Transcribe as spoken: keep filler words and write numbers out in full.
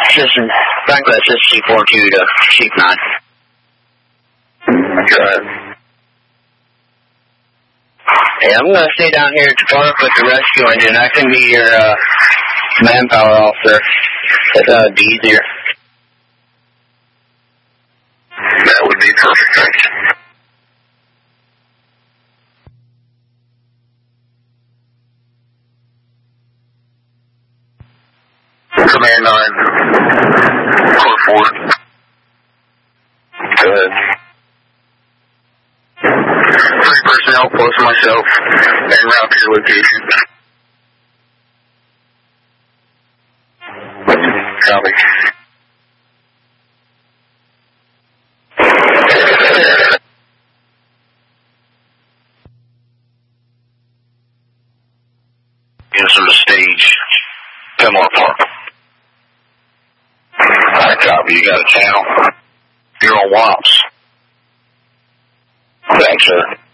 System, Franklin, this is C four two to Sheep nine. Good. Hey, I'm going to stay down here at the park with the rescue engine. I can be your uh, manpower officer. That would be easier. That would be perfect, thanks. Command nine. Code four. Good. Three personnel plus myself and route to your location. Copy. Insert a stage. Fenway Park. Alright, copy. You got a channel. You're on W A P S. Thanks, sir.